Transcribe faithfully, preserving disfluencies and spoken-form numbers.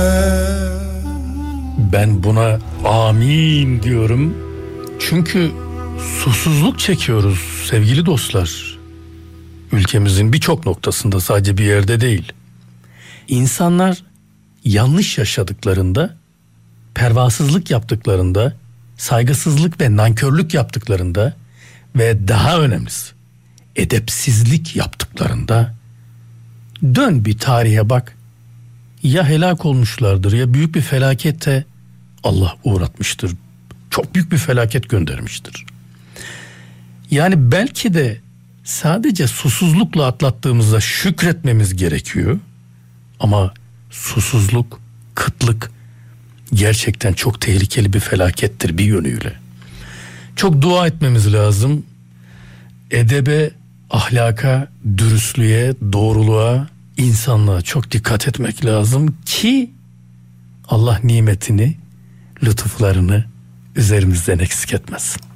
Ben buna amin diyorum. Çünkü susuzluk çekiyoruz sevgili dostlar. Ülkemizin birçok noktasında, sadece bir yerde değil. İnsanlar yanlış yaşadıklarında, pervasızlık yaptıklarında, saygısızlık ve nankörlük yaptıklarında ve daha önemlisi edepsizlik yaptıklarında dön bir tarihe bak. Ya helak olmuşlardır ya büyük bir felakete Allah uğratmıştır. Çok büyük bir felaket göndermiştir. Yani belki de sadece susuzlukla atlattığımızda şükretmemiz gerekiyor. Ama susuzluk, kıtlık gerçekten çok tehlikeli bir felakettir bir yönüyle. Çok dua etmemiz lazım. Edebe, ahlaka, dürüstlüğe, doğruluğa, insanlığa çok dikkat etmek lazım ki Allah nimetini, lütuflarını üzerimizden eksik etmesin.